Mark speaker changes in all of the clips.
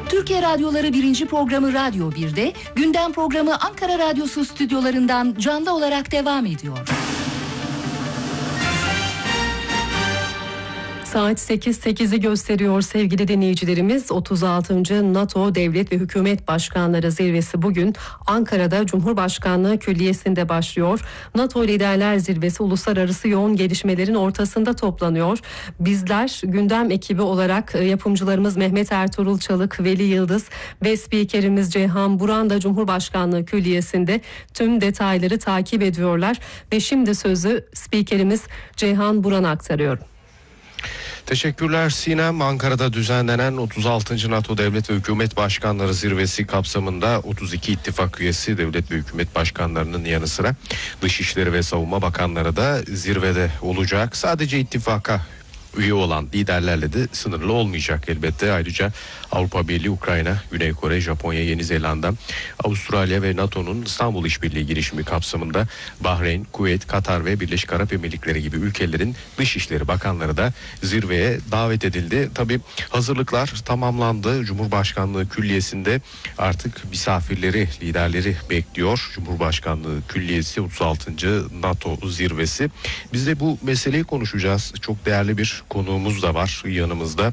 Speaker 1: Türkiye Radyoları 1. programı Radyo 1'de, gündem programı Ankara Radyosu stüdyolarından canlı olarak devam ediyor.
Speaker 2: Saat 8'i gösteriyor sevgili dinleyicilerimiz. 36. NATO Devlet ve Hükümet Başkanları Zirvesi bugün Ankara'da Cumhurbaşkanlığı Külliyesi'nde başlıyor. NATO Liderler Zirvesi uluslararası yoğun gelişmelerin ortasında toplanıyor. Bizler gündem ekibi olarak yapımcılarımız Mehmet Ertuğrul Çalık, Veli Yıldız ve spikerimiz Ceyhan Buran da Cumhurbaşkanlığı Külliyesi'nde tüm detayları takip ediyorlar. Ve şimdi sözü spikerimiz Ceyhan Buran'a aktarıyorum.
Speaker 3: Teşekkürler Sinem. Ankara'da düzenlenen 36. NATO Devlet ve Hükümet Başkanları Zirvesi kapsamında 32 ittifak üyesi devlet ve hükümet başkanlarının yanı sıra Dışişleri ve Savunma Bakanları da zirvede olacak. Sadece ittifaka üye olan liderlerle de sınırlı olmayacak elbette. Ayrıca Avrupa Birliği, Ukrayna, Güney Kore, Japonya, Yeni Zelanda, Avustralya ve NATO'nun İstanbul İşbirliği girişimi kapsamında Bahreyn, Kuveyt, Katar ve Birleşik Arap Emirlikleri gibi ülkelerin Dışişleri Bakanları da zirveye davet edildi. Tabii hazırlıklar tamamlandı. Cumhurbaşkanlığı Külliyesi'nde artık misafirleri, liderleri bekliyor. Cumhurbaşkanlığı Külliyesi 36. NATO zirvesi. Biz de bu meseleyi konuşacağız. Çok değerli bir konuğumuz da var yanımızda.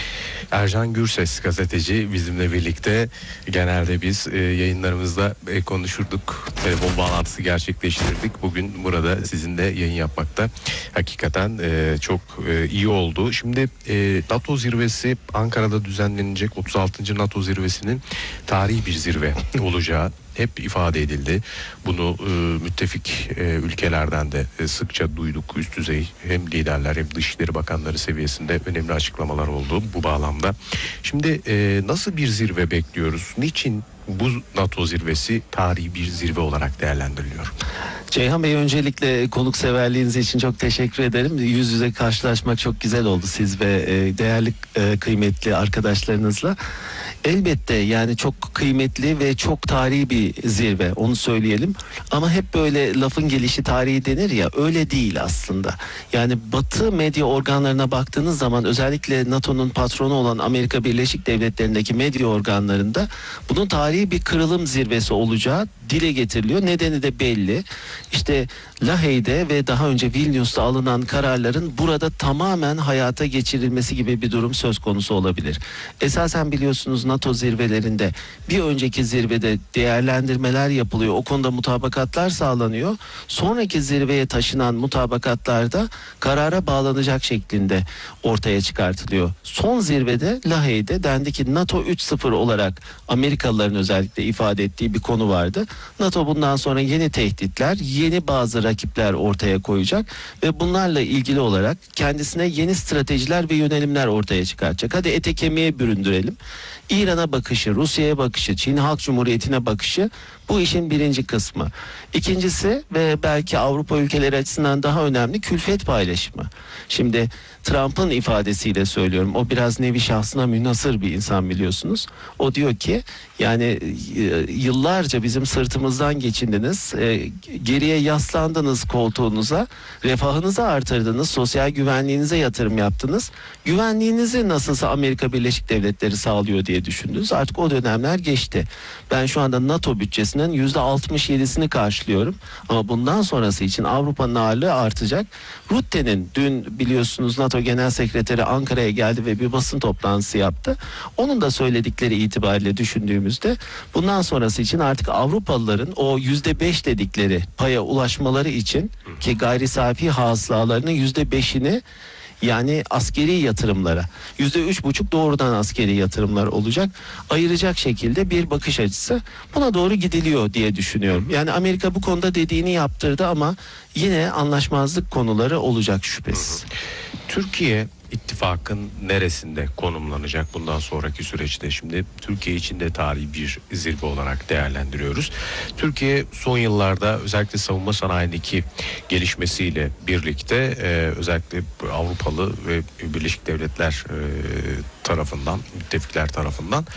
Speaker 3: Ercan Gürses gazeteci bizimle birlikte. Genelde biz yayınlarımızda konuşurduk. Telefon bağlantısı gerçekleştirdik. Bugün burada sizinle yayın yapmakta hakikaten çok iyi oldu. Şimdi NATO zirvesi Ankara'da düzenlenecek 36. NATO zirvesinin tarihi bir zirve olacağı hep ifade edildi. Bunu müttefik ülkelerden de sıkça duyduk. Üst düzey hem liderler hem Dışişleri Bakanları seviyesinde önemli açıklamalar oldu bu bağlamda. Şimdi nasıl bir zirve bekliyoruz? Niçin bu NATO zirvesi tarihi bir zirve olarak değerlendiriliyor?
Speaker 4: Ceyhan Bey, öncelikle konukseverliğiniz için çok teşekkür ederim. Yüz yüze karşılaşmak çok güzel oldu siz ve değerli kıymetli arkadaşlarınızla. Elbette yani çok kıymetli ve çok tarihi bir zirve, onu söyleyelim. Ama hep böyle lafın gelişi tarihi denir ya, öyle değil aslında. Yani Batı medya organlarına baktığınız zaman, özellikle NATO'nun patronu olan Amerika Birleşik Devletleri'ndeki medya organlarında bunun tarihi bir kırılım zirvesi olacağı dile getiriliyor. Nedeni de belli. İşte Lahey'de ve daha önce Vilnius'ta alınan kararların burada tamamen hayata geçirilmesi gibi bir durum söz konusu olabilir. Esasen biliyorsunuz NATO zirvelerinde bir önceki zirvede değerlendirmeler yapılıyor. O konuda mutabakatlar sağlanıyor. Sonraki zirveye taşınan mutabakatlarda karara bağlanacak şeklinde ortaya çıkartılıyor. Son zirvede Lahey'de dendi ki NATO 3.0 olarak Amerikalıların özellikle ifade ettiği bir konu vardı. NATO bundan sonra yeni tehditler, yeni bazı rakipler ortaya koyacak ve bunlarla ilgili olarak kendisine yeni stratejiler ve yönelimler ortaya çıkaracak. Hadi ete kemiğe büründürelim. İran'a bakışı, Rusya'ya bakışı, Çin Halk Cumhuriyeti'ne bakışı bu işin birinci kısmı. İkincisi ve belki Avrupa ülkeleri açısından daha önemli, külfet paylaşımı. Şimdi Trump'ın ifadesiyle söylüyorum, o biraz nevi şahsına münhasır bir insan biliyorsunuz. O diyor ki yani yıllarca bizim sırtımızdan geçindiniz, geriye yaslandınız koltuğunuza, refahınızı artırdınız, sosyal güvenliğinize yatırım yaptınız. Güvenliğinizi nasılsa Amerika Birleşik Devletleri sağlıyor diye düşündünüz. Artık o dönemler geçti. Ben şu anda NATO bütçesinin %67'sini karşılıyorum. Ama bundan sonrası için Avrupa'nın ağırlığı artacak. Rutte'nin dün biliyorsunuz NATO Genel Sekreteri Ankara'ya geldi ve bir basın toplantısı yaptı. Onun da söyledikleri itibariyle düşündüğümüzde bundan sonrası için artık Avrupalıların o %5 dedikleri paya ulaşmaları için, ki gayri safi hasılalarının %5'ini yani askeri yatırımlara, %3,5 doğrudan askeri yatırımlar olacak, ayıracak şekilde bir bakış açısı, buna doğru gidiliyor diye düşünüyorum. Yani Amerika bu konuda dediğini yaptırdı ama yine anlaşmazlık konuları olacak şüphesiz.
Speaker 3: Türkiye ittifakın neresinde konumlanacak bundan sonraki süreçte? Şimdi Türkiye için de tarihi bir zirve olarak değerlendiriyoruz. Türkiye son yıllarda özellikle savunma sanayindeki gelişmesiyle birlikte özellikle Avrupalı ve Birleşik Devletler tarafından, müttefikler tarafından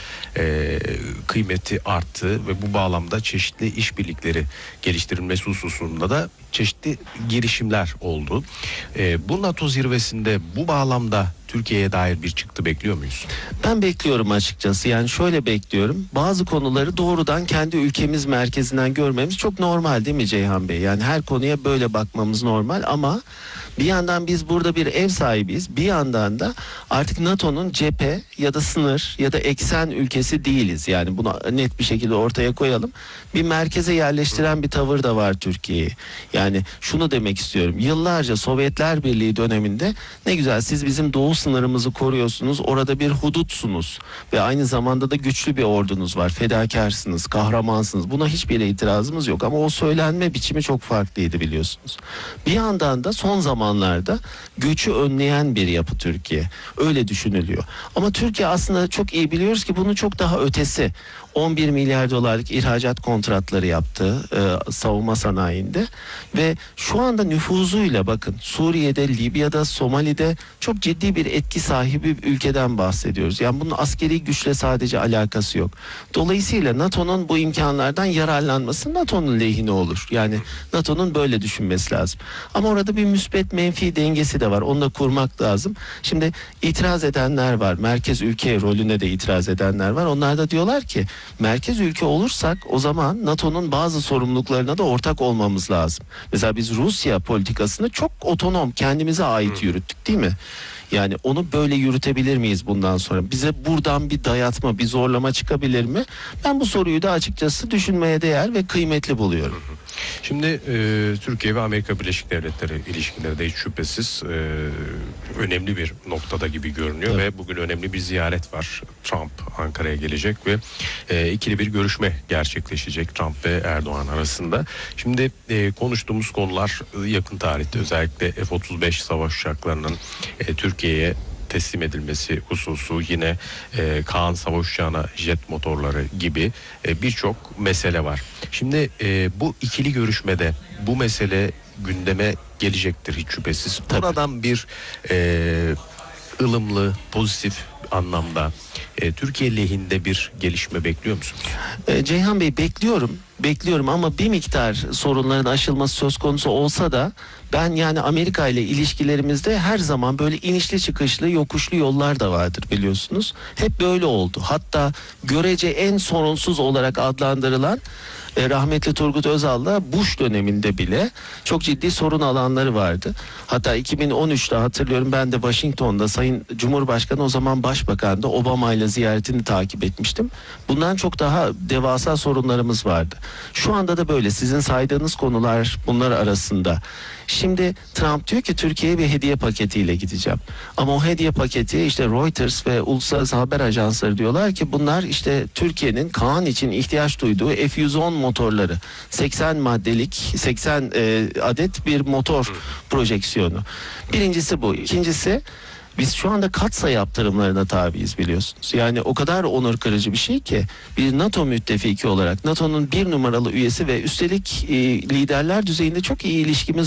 Speaker 3: kıymeti arttı ve bu bağlamda çeşitli işbirlikleri geliştirilmesi hususunda da çeşitli girişimler oldu. Bu NATO zirvesinde bu bağlamda Türkiye'ye dair bir çıktı bekliyor muyuz?
Speaker 4: Ben bekliyorum açıkçası. Yani şöyle bekliyorum. Bazı konuları doğrudan kendi ülkemiz merkezinden görmemiz çok normal değil mi Ceyhan Bey? Yani her konuya böyle bakmamız normal ama bir yandan biz burada bir ev sahibiyiz. Bir yandan da artık NATO'nun cephe ya da sınır ya da eksen ülkesi değiliz. Yani bunu net bir şekilde ortaya koyalım. Bir merkeze yerleştiren bir tavır da var Türkiye'ye. Yani şunu demek istiyorum. Yıllarca Sovyetler Birliği döneminde ne güzel siz bizim doğu sınırımızı koruyorsunuz. Orada bir hudutsunuz ve aynı zamanda da güçlü bir ordunuz var. Fedakarsınız, kahramansınız. Buna hiçbir itirazımız yok ama o söylenme biçimi çok farklıydı biliyorsunuz. Bir yandan da son zamanlarda göçü önleyen bir yapı Türkiye. Öyle düşünülüyor. Ama Türkiye aslında çok iyi biliyoruz ki bunun çok daha ötesi. 11 milyar dolarlık ihracat kontratları yaptı savunma sanayinde ve şu anda nüfuzuyla bakın Suriye'de, Libya'da, Somali'de çok ciddi bir etki sahibi bir ülkeden bahsediyoruz. Yani bunun askeri güçle sadece alakası yok. Dolayısıyla NATO'nun bu imkanlardan yararlanması NATO'nun lehine olur. Yani NATO'nun böyle düşünmesi lazım. Ama orada bir müspet menfi dengesi de var. Onu da kurmak lazım. Şimdi itiraz edenler var. Merkez ülke rolüne de itiraz edenler var. Onlar da diyorlar ki merkez ülke olursak o zaman NATO'nun bazı sorumluluklarına da ortak olmamız lazım. Mesela biz Rusya politikasını çok otonom, kendimize ait yürüttük değil mi? Yani onu böyle yürütebilir miyiz bundan sonra? Bize buradan bir dayatma, bir zorlama çıkabilir mi? Ben bu soruyu da açıkçası düşünmeye değer ve kıymetli buluyorum.
Speaker 3: Şimdi Türkiye ve Amerika Birleşik Devletleri ilişkileri de hiç şüphesiz önemli bir noktada gibi görünüyor ve bugün önemli bir ziyaret var. Trump Ankara'ya gelecek ve ikili bir görüşme gerçekleşecek Trump ve Erdoğan arasında. Şimdi konuştuğumuz konular yakın tarihte özellikle F-35 savaş uçaklarının Türkiye'ye teslim edilmesi hususu, yine Kaan savaş uçağına jet motorları gibi birçok mesele var. Şimdi bu ikili görüşmede bu mesele gündeme gelecektir hiç şüphesiz. Buradan bir ılımlı, pozitif anlamda Türkiye lehinde bir gelişme bekliyor musunuz?
Speaker 4: Ceyhan Bey bekliyorum ama bir miktar sorunların aşılması söz konusu olsa da ben yani Amerika ile ilişkilerimizde her zaman böyle inişli çıkışlı yokuşlu yollar da vardır biliyorsunuz. Hep böyle oldu. Hatta görece en sorunsuz olarak adlandırılan rahmetli Turgut Özal'la Bush döneminde bile çok ciddi sorun alanları vardı. Hatta 2013'te hatırlıyorum ben de Washington'da Sayın Cumhurbaşkanı o zaman Başbakan'da Obama ile ziyaretini takip etmiştim. Bundan çok daha devasa sorunlarımız vardı. Şu anda da böyle sizin saydığınız konular bunlar arasında. Şimdi Trump diyor ki Türkiye'ye bir hediye paketiyle gideceğim. Ama o hediye paketi işte Reuters ve uluslararası haber ajansları diyorlar ki bunlar işte Türkiye'nin Kaan için ihtiyaç duyduğu F-110 motorları. 80 maddelik 80 adet bir motor projeksiyonu. Birincisi bu. İkincisi biz şu anda katsayı yaptırımlarına tabiiz biliyorsunuz. Yani o kadar onur kırıcı bir şey ki bir NATO müttefiki olarak NATO'nun bir numaralı üyesi ve üstelik liderler düzeyinde çok iyi ilişkimiz